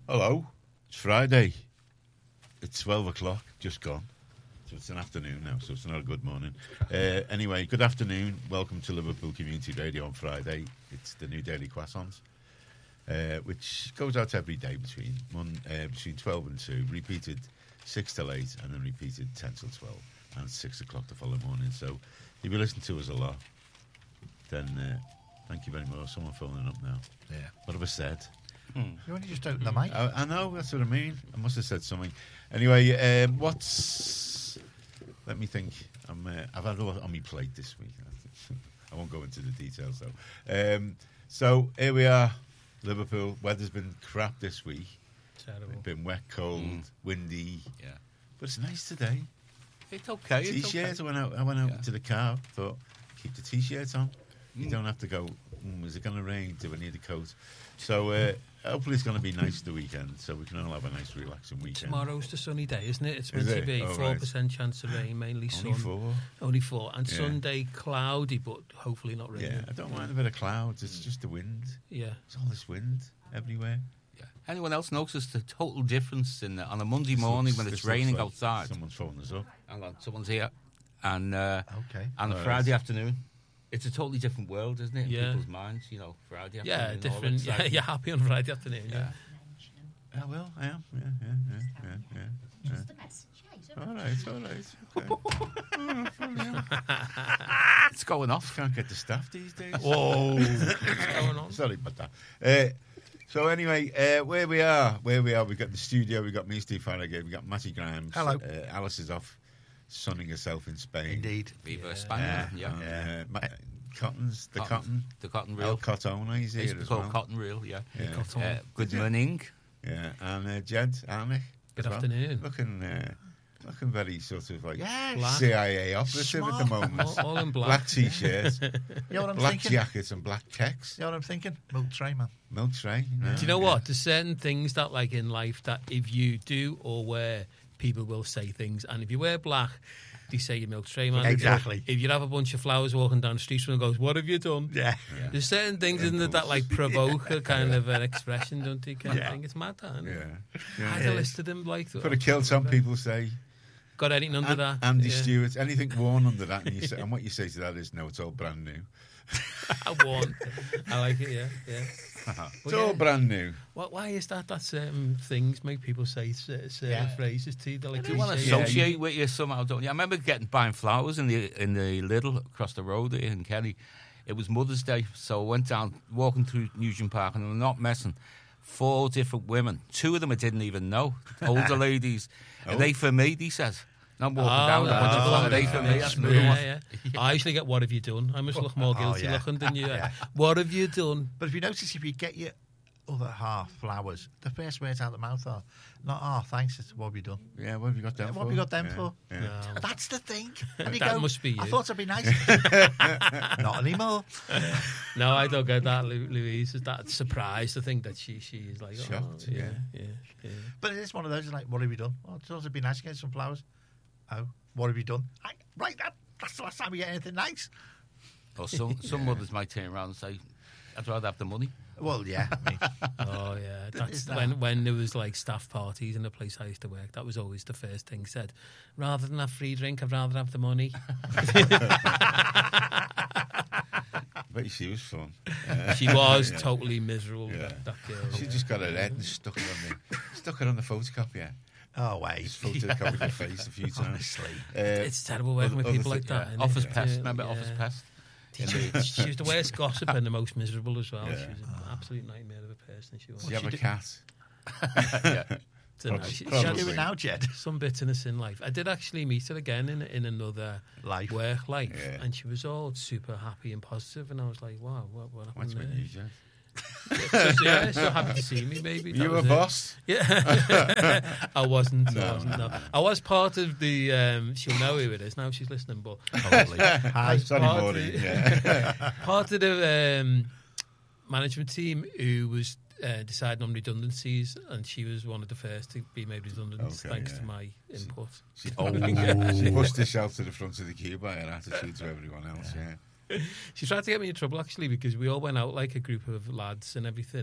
Hello, it's Friday. It's 12 o'clock, just gone. So it's an afternoon now, so it's not a good morning. Anyway, good afternoon. Welcome to Liverpool Community Radio on Friday. It's the new Daily Croissants, which goes out every day between 12 and 2, repeated 6 till 8, and then repeated 10 till 12, and 6 o'clock the following morning. So if you listen to us a lot, then thank you very much. Someone phoning up now. Yeah. What have I said? You only just opened the mic. I know, that's what I mean. I must have said something. Anyway, let me think. I've had a lot on my plate this week. I won't go into the details, though. So, here we are, Liverpool. Weather's been crap this week. Terrible. It's been wet, cold, windy. Yeah. But it's nice today. It's okay. T-shirts. I went out to the car, thought, keep the T-shirts on. You don't have to go, is it going to rain? Do I need a coat? So, hopefully it's going to be nice the weekend, so we can all have a nice, relaxing weekend. Tomorrow's the sunny day, isn't it? It's meant Is to it? be Oh, 4% chance of rain, mainly sun. Only 4. And Yeah. Sunday, cloudy, but hopefully not raining. Yeah, I don't mind a bit of clouds. It's just the wind. Yeah. It's all this wind everywhere. Yeah. Anyone else notice the total difference on a Monday morning when it's raining outside? Someone's phoning us up. Hang on, someone's here. And Okay. on a Friday afternoon, it's a totally different world, isn't it? In Yeah. people's minds, Friday afternoon. Yeah, all different. that. Yeah, you're happy on Friday afternoon. Yeah. I will. I am. Yeah. Just a message. All right. Okay. It's going off. Can't get the staff these days. Whoa. What's going on? Sorry about that. So anyway, where we are, we've got the studio, we've got me, Steve Farragut, we've got Matty Grimes. Hello. Alice is off sunning herself in Spain. Indeed. Viva España. Yeah. Cotton's the Cotton. cotton. The cotton El reel. Cotton, he's It's here as called well. cotton reel, yeah. Yeah. Good morning. Yeah, and Jed Arnick. Good as well. afternoon. Looking very sort of like Yes. CIA operative at the moment. All in black. Black t-shirt, You know what I'm black thinking? jackets and black checks. You know what I'm thinking? Milk tray, man. Milk tray. Do you know what? There's certain things that, like in life, that if you do or wear, people will say things. And if you wear black, they say you're milk tray, man. Exactly. If you have a bunch of flowers walking down the street, someone goes, "What have you done?" Yeah. There's certain things, isn't it, that like provoke a kind of an expression, don't they? Kind of thing. It's mad, that, isn't it? Yeah. I had a list of them, like Could have killed some people, say. Got anything under that? Andy Yeah. Stewart, anything worn under that, and, and what you say to that is, no, it's all brand new. I won. I like it. Yeah. It's all brand new. Why is that? That certain things make people say certain phrases to you. They're like, You want to cliché. associate with you somehow, don't you? I remember buying flowers in the Lidl across the road here in Kelly. It was Mother's Day, so I went down, walking through Nugent Park, and I'm not messing, 4 different women. 2 of them I didn't even know, older ladies. Are they for me, he says. And I'm walking down a bunch of flowers. Are they for me? That's another one. Yeah. I usually get, "What have you done?" I must look more guilty looking than you. Yeah. What have you done? But if you notice, if you get your other half flowers, the first words out the mouth are not, "Oh, thanks, it's what have you done?" Yeah, what have you got them for? What have you got them for? Yeah. No. That's the thing. And you That must be you. I thought it'd be nice. Not anymore. No, I don't get that. Louise is that surprised to think that she is like Shocked, yeah. But it is one of those, like, what have you done? Well, I thought it'd be nice to get some flowers. Oh, what have you done? Right, that's the last time we get anything nice. Or some mothers might turn around and say, "I'd rather have the money." Well, yeah. I mean, Oh yeah, that's Is that- when there was like staff parties in the place I used to work. That was always the first thing said. Rather than have free drink, I'd rather have the money. But she was fun. She was totally miserable. Yeah. That girl. She just got her head and stuck it on the photocopier. oh, wait. Just photocopied her face a few times. Honestly. It's terrible working with other people like thi- that. Yeah. isn't Office it? pest, remember Office pest? She was the worst gossip and the most miserable as well. Yeah. She was an absolute nightmare of a person. She was. Do you have a cat? Yeah. So, no, Probably- she What had are you doing now, Jed? some bitterness in life. I did actually meet her again in another Life. work life, Yeah. and she was all super happy and positive, and I was like, wow, what happened What's with there? you, Jed? Yeah, so happy to see me, maybe. That You was a it. boss? Yeah. I wasn't. No. I was part of the, she'll know who it is now, she's listening, but Probably. Hi. Sorry, part Maureen. of- Yeah. part of the management team who was deciding on redundancies, and she was one of the first to be made redundant Okay, thanks yeah. to my input. She pushed herself to the front of the queue by her attitude to everyone else, yeah. She tried to get me in trouble, actually, because we all went out like a group of lads and everything,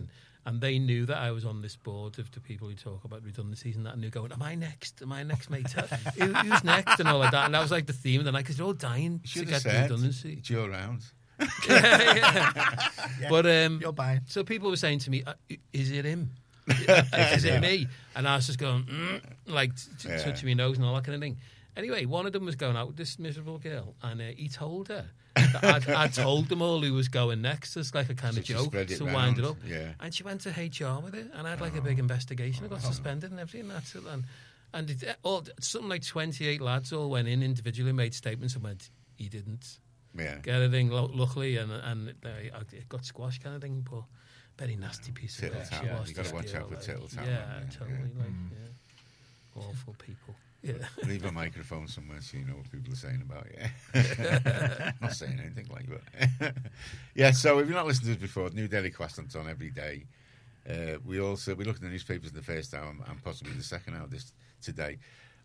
And they knew that I was on this board of the people who talk about redundancies and that, and they're going, am I next, mate? Who's next? And all like that. And that was like the theme of the night, because they're all dying to Should get have said, redundancy. it's your round. Yeah. But You're buying. so people were saying to me, is it him? Is it me? And I was just going, like, touching my nose and all that kind of thing. Anyway, one of them was going out with this miserable girl, and he told her that I told them all who was going next as like a kind of So she joke spread it to wind it round, up. yeah. And she went to HR with it, and I had like a big investigation. I got suspended and everything. That's it. And something like 28 lads all went in individually, made statements, and went, he didn't Yeah. get anything, luckily, and it got squashed kind of thing, but very nasty piece of work. Tittle-tattle. She was You gotta this watch girl, out for like, tittle-tattle, Yeah, yeah, totally. yeah. Like, yeah. Awful people. Yeah. Leave a microphone somewhere so you know what people are saying about you. Not saying anything like that. Yeah, so if you've not listened to us before, New Daily Questant's on every day. We look at the newspapers in the first hour and possibly the second hour today.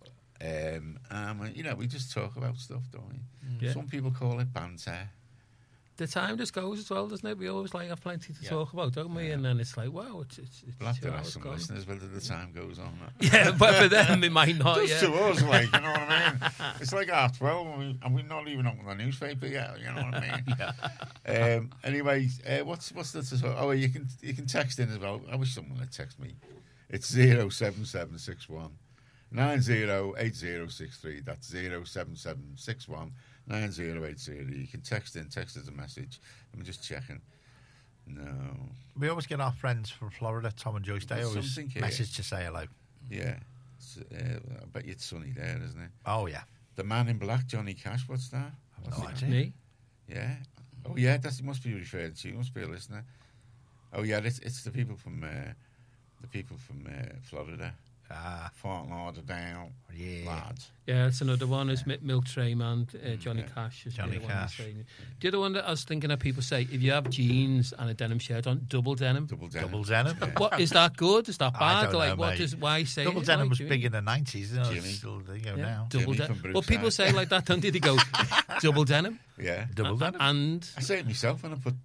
We just talk about stuff, don't we? Yeah. Some people call it banter. The time just goes as well, doesn't it? We always have plenty to Yeah. talk about, don't we? And then it's like, wow, it's We'll have 2 to ask hours some gone. listeners whether the time goes on. Yeah, but for them it might not. Just Yeah. to us, like, you know what I mean? It's like 12:30 and we're not even on the newspaper yet, you know what I mean? Anyway, what's the... Oh, you can text in as well. I wish someone would text me. It's 07761 908063. That's 07761 9080. You can text us a message. I'm just checking. No. We always get our friends from Florida, Tom and Joyce. They There's always something here. message to say hello. Yeah. I bet you it's sunny there, isn't it? Oh, yeah. The Man in Black, Johnny Cash, what's that? No idea. Me? Yeah. Oh, yeah, he must be referred to. He must be a listener. Oh, yeah, it's the people from Florida. Ah, Fort Lauderdale. yeah. Lads. Yeah, it's another one. Is Milk Tray Man, Johnny Yeah. Cash. Is Johnny the other one Cash. saying. The other one that I was thinking of, people say, if you have jeans and a denim shirt on, double denim. Double denim. Double denim. Yeah. What is that good? Is that I bad? don't know, Like, what mate. does why say Double it? denim Like, was Jimmy? big in the 90s. You know, Jimmy. it's still there you go Yeah, now. double Jimmy denim. from Well, people Brookside. say like that, don't they? They go double denim. Yeah. Double denim. And I say it myself when I put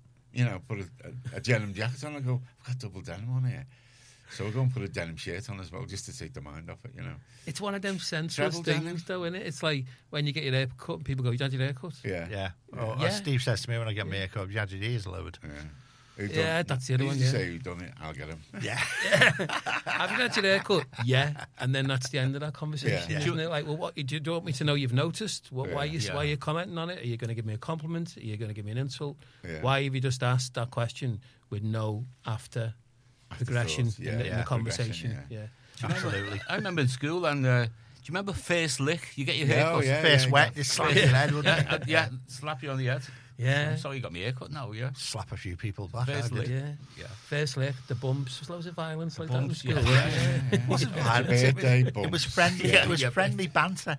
a denim jacket on. I go, I've got double denim on here. So I'll go and put a denim shirt on as well, just to take the mind off it, you know. it's one of them senseless Treble things, denim. though, isn't it? It's like when you get your hair cut and people go, you had your hair cut? Yeah. Yeah. Or, Yeah. as Steve says to me when I get my hair cut, you had your ears lowered. Yeah. Who done- Yeah, that's the other who one, did you yeah. say who done it? I'll get him. Yeah. Have you had your hair cut? Yeah. And then that's the end of that conversation, Yeah. isn't it? Like, well, what do you want me to know you've noticed? Why are you Yeah. why are you commenting on it? Are you going to give me a compliment? Are you going to give me an insult? Yeah. Why have you just asked that question with no progression Afterthought, in the yeah, conversation? progression, Yeah. Absolutely. I remember in school, and do you remember first lick? You get your hair Oh, cut. yeah. Face wet, just slap your head, wouldn't it? Yeah, slap you on the head. Yeah. I'm sorry you got my hair cut now, yeah. Slap a few people back. Face I did. lick. Yeah. Yeah. First lick, the bumps, there's loads of violence like bumps, that in yeah. school. Yeah. Wasn't Happy violence, it was- birthday, It was bumps. friendly. Yeah, It was yeah. friendly banter.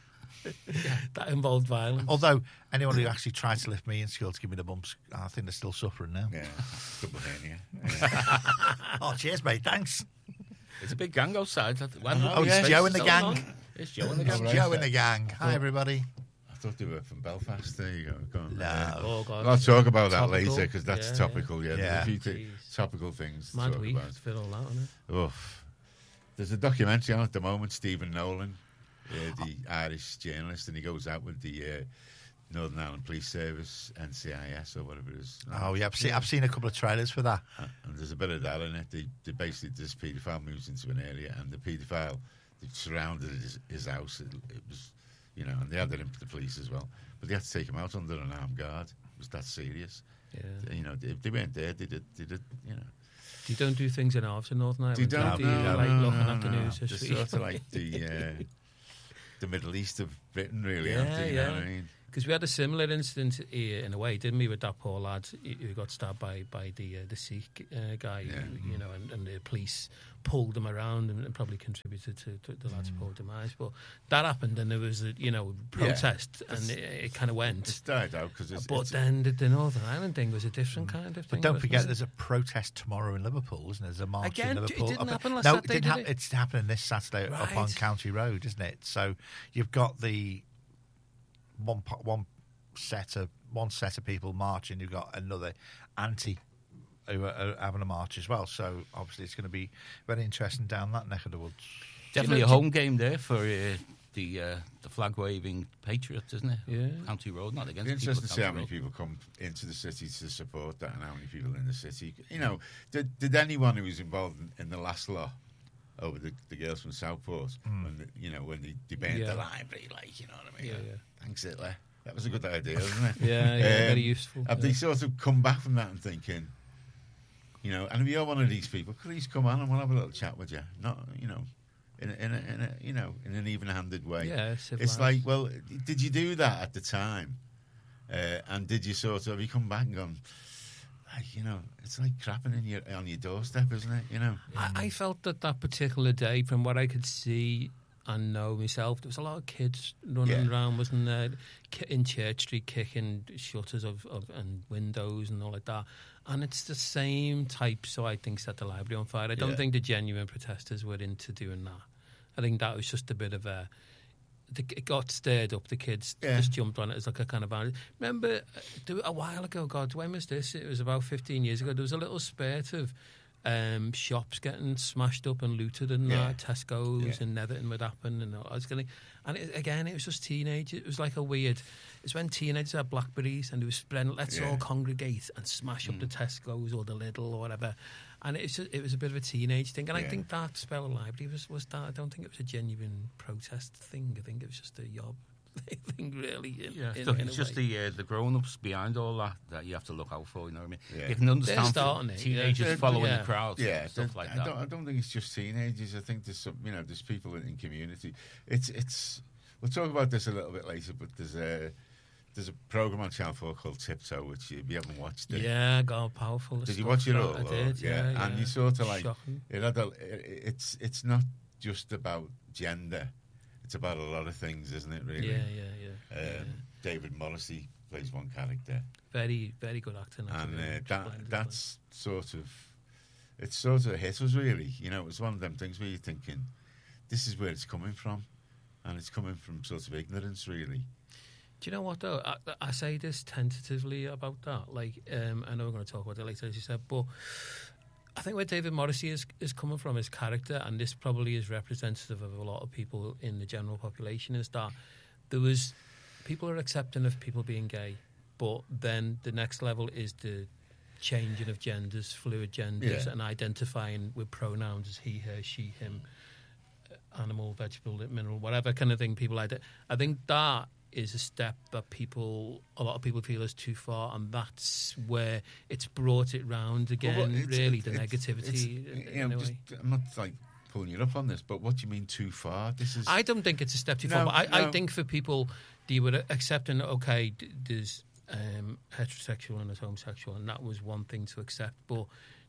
That involved violence. Although anyone who actually tried to lift me in school to give me the bumps, I think they're still suffering now. Yeah. Double hernia. Yeah. Oh, cheers, mate. Thanks. It's a big gang outside. Oh, it's Joe and the gang. It's Joe and the It's gang. right. Joe and the gang. Hi, everybody. I thought they were from Belfast. There you go. Go on. No. Oh, God. I'll talk about that Topical. later because that's Yeah, topical. Yeah, Yeah. There's a few Jeez. topical things to Mad talk week about. for all that, isn't it? Oof. There's a documentary on at the moment, Stephen Nolan, the Irish journalist, and he goes out with the Northern Ireland Police Service, NCIS or whatever it is. Oh, yeah. I've seen a couple of trailers for that. And there's a bit of that in it. They basically, this paedophile moves into an area, and the paedophile, they surrounded his house. It was, you know, and they had it in for the police as well. But they had to take him out under an armed guard. It was that serious. Yeah. You know, if they weren't there, they did, you know. You don't do things in halves in Northern Ireland. They don't, do you? no, Like no, looking no, at the no. news Just history. sort of like the Middle East of Britain, really, Yeah, aren't they? You know yeah. what I mean? Because we had a similar incident here, in a way, didn't we, with that poor lad who got stabbed by the Sikh guy, Yeah. you know, and the police pulled him around and probably contributed to the lad's poor demise. But that happened, and there was a protest, and it kind of went. It's died out because But then the Northern Ireland thing was a different kind of thing. But don't wasn't forget, it? there's a protest tomorrow in Liverpool, isn't there? There's a march Again, in it Liverpool. didn't happen last no, Saturday, it didn't did it? It's happening this Saturday up on Right. County Road, isn't it? So you've got the one set of people marching. You've got another who are having a march as well. So obviously it's going to be very interesting down that neck of the woods. Definitely a home game there for the flag waving Patriots, isn't it? Yeah. County Road, not against. It's people interesting at to see how County many Road. people come into the city to support that, and how many people in the city. You know, did anyone who was involved in the last lot over the girls from Southport when they burned the library, like, you know what I mean? Yeah. Thanks, Hitler. That was a good idea, wasn't it? Yeah, very useful. Have they sort of come back from that and thinking, you know, and if you're one of these people, please come on and we'll have a little chat with you. Not, you know, in an even-handed way. Yeah, It's civilised. like, well, did you do that at the time? And did you sort of, have you come back and gone, like, you know, it's like crapping on your doorstep, isn't it? You know? I felt that particular day, from what I could see and know myself, there was a lot of kids running around, wasn't there, in Church Street, kicking shutters of and windows and all like that. And it's the same type, so I think, set the library on fire. I don't think the genuine protesters were into doing that. I think that was just a bit of a... It got stirred up. The kids just jumped on it as like a kind of... Remember, a while ago, God, when was this? It was about 15 years ago. There was a little spurt of shops getting smashed up and looted and that. Tesco's and Netherton would happen. And I was going, and it was just teenagers. It was like a weird... It's when teenagers had Blackberries and they were spreading, let's all congregate and smash up the Tesco's or the Lidl or whatever. And it was a bit of a teenage thing. And I think that spell of library was that. I don't think it was a genuine protest thing. I think it was just a yob thing, really. It's just the grown-ups behind all that you have to look out for, you know what I mean? Yeah. You can understand starting it, teenagers following the crowds Yeah, and stuff like that. I don't think it's just teenagers. I think there's some, there's people in community. It's. We'll talk about this a little bit later, but there's a program on Channel 4 called Tiptoe, which if you haven't watched it, God, powerful. did you watch it all? I did. Yeah, and you sort of like shocking. it's not just about gender. It's about a lot of things, isn't it? Really. Yeah. David Morrissey plays one character. Very, very good acting. And that's sort of, it sort of hit us, really. You know, it was one of them things where you're thinking, this is where it's coming from. And it's coming from sort of ignorance, really. Do you know what, though? I say this tentatively about that. Like, I know we're going to talk about it later, as you said, but I think where David Morrissey is coming from, his character, and this probably is representative of a lot of people in the general population, is that people are accepting of people being gay, but then the next level is the changing of genders, fluid genders, and identifying with pronouns as he, her, she, him, animal, vegetable, mineral, whatever kind of thing people like. I think that is a step that a lot of people feel is too far, and that's where it's brought it round again. Well, the negativity. In a way. I'm not like pulling you up on this, but what do you mean too far? This is. I don't think it's a step too far. But I think for people, they were accepting. Okay, there's heterosexual and there's homosexual, and that was one thing to accept. But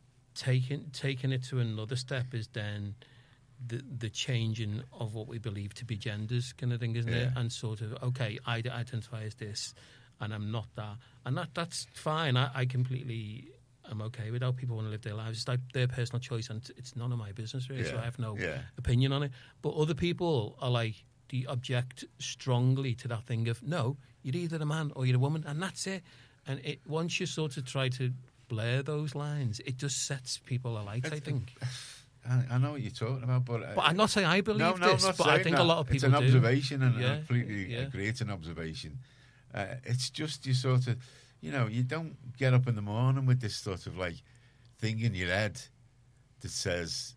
taking it to another step is then the changing of what we believe to be genders kind of thing, isn't it? And sort of, okay, I identify as this and I'm not that. And that's fine. I completely am okay with how people want to live their lives. It's like their personal choice and it's none of my business, really, so I have no opinion on it. But other people are like, they object strongly to that thing of, no, you're either a man or you're a woman, and that's it. And once you sort of try to blur those lines, it just sets people alight, I think. I know what you're talking about, but I'm not saying I believe this, but I think a lot of people do. It's an observation, and Yeah, I completely agree it's an observation. It's just you sort of, you don't get up in the morning with this sort of like thing in your head that says,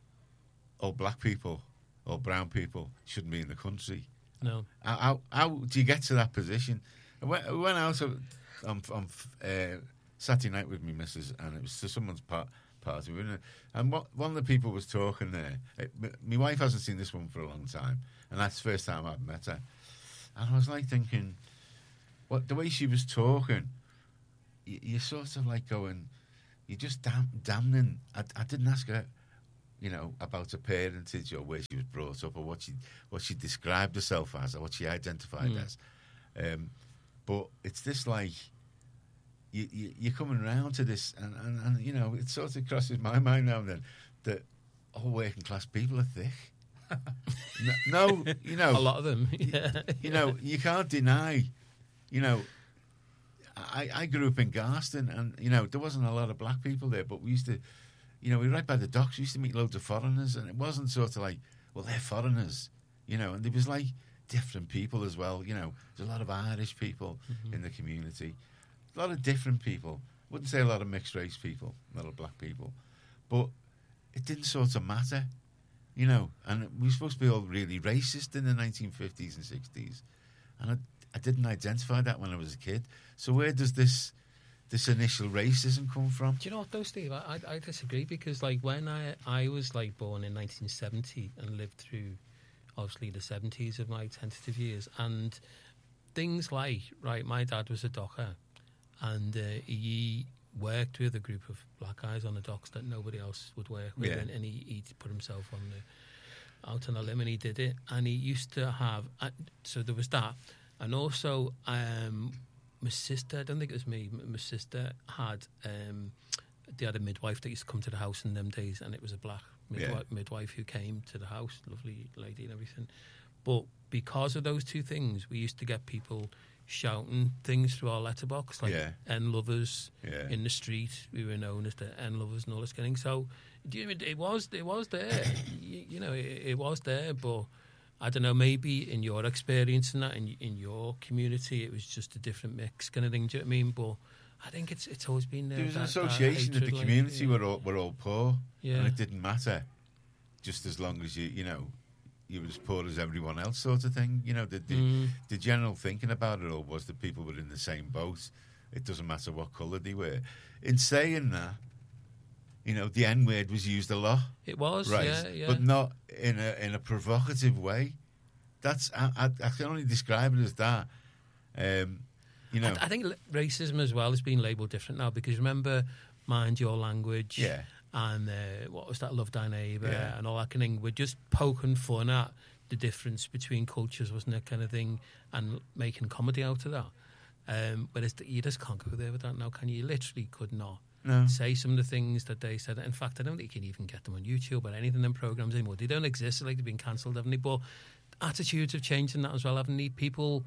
oh, black people or brown people shouldn't be in the country. No. How do you get to that position? I went out on Saturday night with me missus, and it was to someone's party, and one of the people was talking there. My wife hasn't seen this woman for a long time, and that's the first time I've met her. And I was like thinking, the way she was talking, you're sort of like going, you're just damning. I didn't ask her, about her parentage or where she was brought up or what she described herself as or what she identified as. But it's this like, you're coming around to this, and it sort of crosses my mind now and then that all working class people are thick. No, a lot of them. You can't deny. I grew up in Garston, and there wasn't a lot of black people there, but we used to, we were right by the docks. We used to meet loads of foreigners, and it wasn't sort of like, well, they're foreigners, and there was like different people as well. There's a lot of Irish people in the community, a lot of different people. Wouldn't say a lot of mixed race people, a lot of black people, but it didn't sort of matter, And we were supposed to be all really racist in the 1950s and 60s, and I didn't identify that when I was a kid. So where does this initial racism come from? Do you know what though, Steve? I disagree, because like when I was like born in 1970 and lived through obviously the 70s of my tentative years, and things like, right, my dad was a docker, and he worked with a group of black guys on the docks that nobody else would work with, Yeah. and he put himself out on a limb, and he did it. And he used to have, so there was that, and also my sister, I don't think it was me, my sister had they had a midwife that used to come to the house in them days, and it was a black midwife who came to the house, lovely lady and everything. But because of those two things, we used to get people shouting things through our letterbox, like N lovers in the street. We were known as the N lovers and all this kind of thing. So it was there. It was there, but I don't know, maybe in your experience and that, in your community, it was just a different mix kind of thing. Do you know what I mean? But I think it's always been there. There was an association that the community were all poor, and it didn't matter, just as long as you were as poor as everyone else, sort of thing. The general thinking about it all was that people were in the same boat. It doesn't matter what colour they were. In saying that, the N word was used a lot. It was, right, but not in a provocative way. That's I can only describe it as that. I think racism as well is being labelled different now, because remember, Mind Your Language, and what was that, Love Thy Neighbour, and all that kind of thing. We're just poking fun at the difference between cultures, wasn't it, kind of thing, and making comedy out of that. But you just can't go there with that now, can you? You literally could not. No. Say some of the things that they said. In fact, I don't think you can even get them on YouTube or anything in them programs anymore. They don't exist. Like, they've been cancelled, haven't they? But attitudes have changed in that as well, haven't they? People,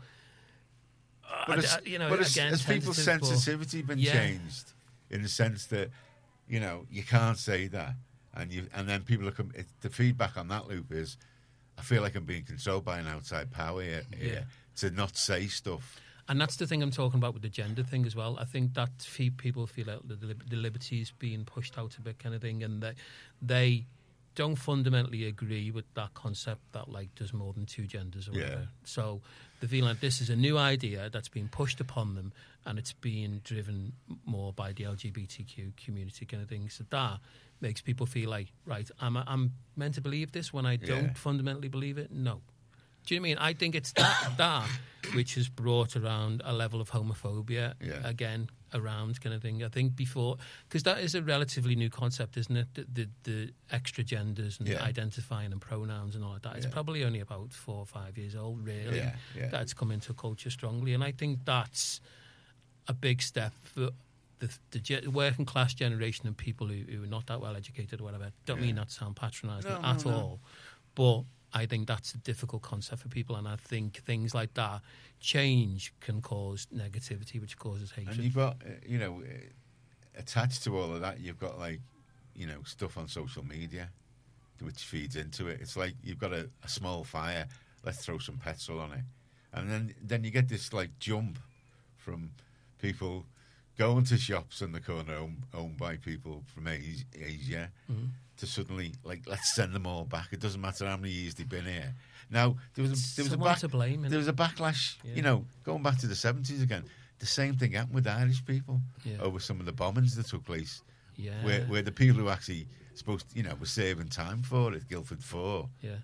has people's sensitivity been changed in the sense that you can't say that, and then people are the feedback on that loop is, I feel like I'm being controlled by an outside power here to not say stuff. And that's the thing I'm talking about with the gender thing as well. I think that people feel like the liberty's being pushed out a bit kind of thing, and that they don't fundamentally agree with that concept that, like, there's more than two genders or whatever. So they feel like this is a new idea that's being pushed upon them, and it's being driven more by the LGBTQ community kind of thing. So that makes people feel like, right, I'm meant to believe this when I don't fundamentally believe it? No. Do you know what I mean? I think it's that which has brought around a level of homophobia again around kind of thing. I think before, because that is a relatively new concept, isn't it? The extra genders and identifying and pronouns and all of that. It's probably only about 4 or 5 years old, really, that it's come into culture strongly. And I think that's a big step for the working class generation and people who are not that well educated or whatever. Don't mean that to sound patronising at all, but I think that's a difficult concept for people, and I think things like that, change can cause negativity, which causes hatred. And you've got, attached to all of that, you've got, like, stuff on social media which feeds into it. It's like you've got a small fire, let's throw some petrol on it. And then you get this, like, jump from people going to shops in the corner owned by people from Asia, to suddenly, like, let's send them all back. It doesn't matter how many years they've been here. Now, there was a backlash, going back to the 70s again. The same thing happened with Irish people over some of the bombings that took place. Yeah. Where the people who actually supposed to, were serving time for it, Guildford 4,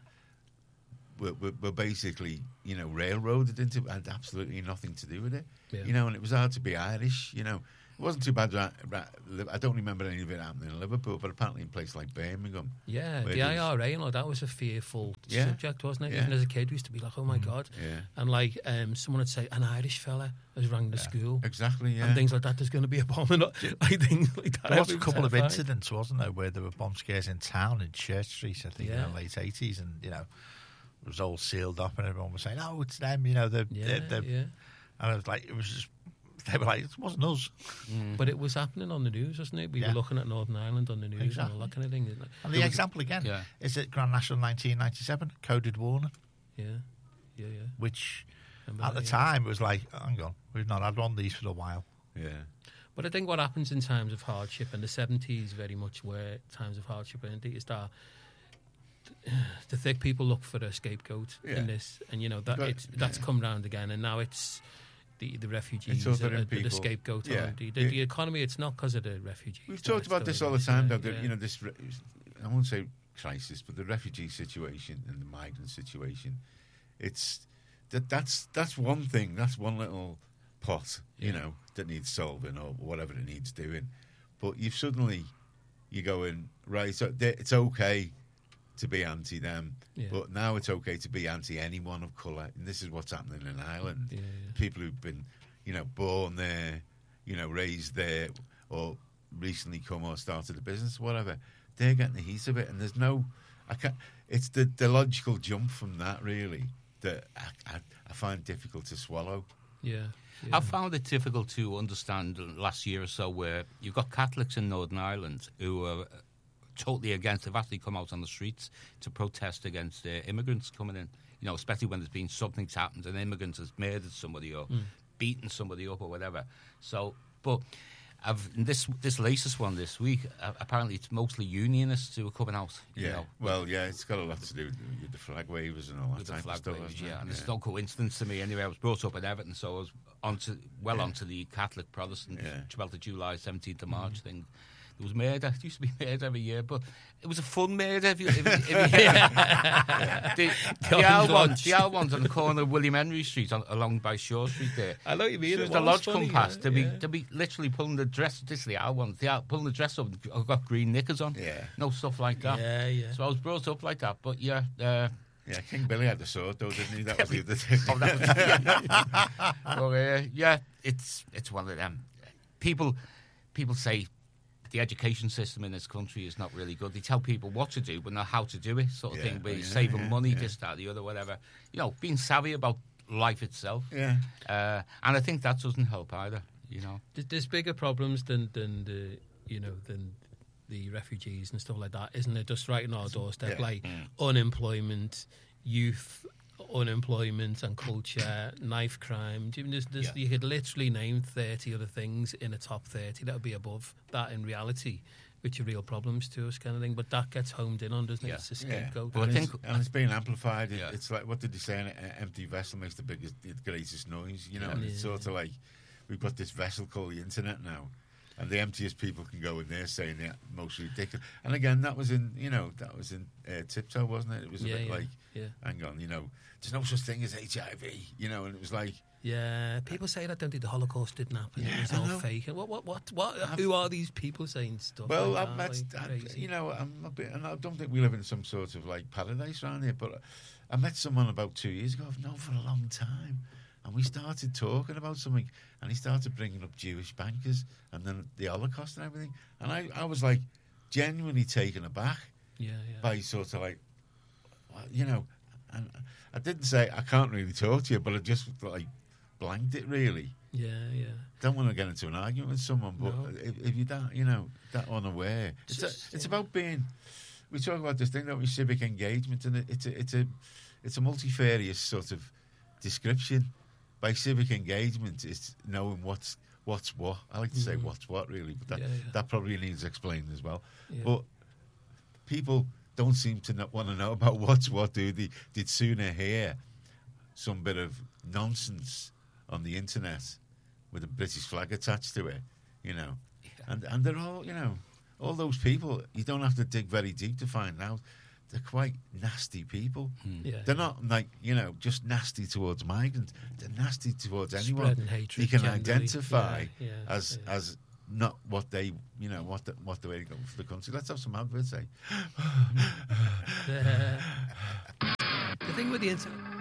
were basically, railroaded into it, had absolutely nothing to do with it. Yeah. And it was hard to be Irish, It wasn't too bad. I don't remember any of it happening in Liverpool, but apparently in places like Birmingham. Yeah, the IRA and all that was a fearful subject, wasn't it? Yeah. Even as a kid, we used to be like, oh my God. Yeah. And like, someone would say, an Irish fella has rang the school. Exactly, yeah. And things like that, there's going to be a bomb. And things like that. There was a couple of incidents, wasn't there, where there were bomb scares in town, in Church Street, I think, in the late 80s, and, it was all sealed up, and everyone was saying, oh, it's them, And I was like, it was just they were like, it wasn't us. But it was happening on the news, wasn't it? We Yeah. were looking at Northern Ireland on the news and all that kind of thing. And the example again Yeah. is at Grand National 1997, Coded Warning, Yeah, yeah. which Remember at that, the yeah. time it was like, hang on, we've not had one of these for a while. Yeah. But I think what happens in times of hardship, and the 70s very much were times of hardship, and is that the thick people look for a scapegoat Yeah. in this, and you know that But- that's come round again, and now it's the refugees It's other are the people. scapegoat. Yeah. The economy, it's not because of the refugees. We've No, talked it's about this all the way it time, is, though. That, yeah. you know, this, I won't say crisis, but the refugee situation and the migrant situation, that's one thing. That's one little pot, you know, that needs solving or whatever it needs doing. But you're going, right, so it's okay to be anti them, Yeah. but now it's okay to be anti anyone of colour. And this is what's happening in Ireland. Yeah, yeah. People who've been, you know, born there, you know, raised there, or recently come or started a business, whatever, they're getting the heat of it. And there's no, it's the logical jump from that, really, that I find difficult to swallow. Yeah. I found it difficult to understand the last year or so where you've got Catholics in Northern Ireland who are totally against. They've actually come out on the streets to protest against immigrants coming in. You know, especially when there's been something's happened, an immigrant has murdered somebody or beaten somebody up or whatever. So, but this latest one this week, apparently it's mostly unionists who are coming out. You know, well, yeah, it's got a lot to do with the flag wavers and all that with the type flag of stuff. wavers, hasn't it? yeah. And it's no coincidence to me anyway. I was brought up in Everton, so I was onto the Catholic Protestant 12th of July, 17th of March thing. There was murder. It used to be murder every year, but it was a fun murder. The old ones on the corner of William Henry Street along by Shaw Street there. I know what you mean. As soon as It the was lodge funny, come past, yeah. they'd be literally pulling the dress. This is the old ones. Pulling the dress up. I've got green knickers on. Yeah. No stuff like that. Yeah, yeah. So I was brought up like that. But yeah. Yeah, King Billy had the sword, though, didn't he? That was the other thing. Oh, that was, well, yeah, it's one of them. People say the education system in this country is not really good. They tell people what to do, but not how to do it, sort of thing. Where you're saving money, this, that, the other, whatever. You know, being savvy about life itself. Yeah. And I think that doesn't help either. You know, There's bigger problems than the refugees and stuff like that, isn't it? Just right on our doorstep, like unemployment, youth unemployment and culture, knife crime. You could literally name 30 other things in a top 30 that would be above that in reality, which are real problems to us, kind of thing. But that gets homed in on, doesn't it? Yeah. It's a scapegoat. Well, I think and it's being amplified. Yeah. It's like, what did they say? An empty vessel makes the greatest noise. You know, Yeah. it's sort of like we've got this vessel called the internet now, and the emptiest people can go in there saying the most ridiculous. And again, that was in Tiptoe, wasn't it? It was a bit like, hang on, there's no such thing as HIV, and it was like. Yeah, people say that, don't they? The Holocaust didn't happen. It was all fake. What? Who are these people saying stuff? Well, like I've that? met, Like, crazy. I'm a bit, and I don't think we live in some sort of like paradise around here. But I met someone about 2 years ago I've known for a long time, and we started talking about something, and he started bringing up Jewish bankers and then the Holocaust and everything, and I was like genuinely taken aback by sort of like, and I didn't say I can't really talk to you, but I just like blanked it really. Yeah. Don't want to get into an argument with someone, but No. if you're that unaware, it's about being. We talk about this thing, don't we? Civic engagement, and it's a multifarious sort of description. By civic engagement, it's knowing what's what. I like to say what's what, really, but that probably needs explaining as well. Yeah. But people don't seem to want to know about what's what, do they? They'd sooner hear some bit of nonsense on the internet with a British flag attached to it, and they're all, all those people, you don't have to dig very deep to find out, they're quite nasty people. Yeah. They're not like, just nasty towards migrants, they're nasty towards anyone Spreading hatred you can generally. identify Yeah, as not what they, what the way to go for the country. Let's have some adverts, eh? The thing with the internet.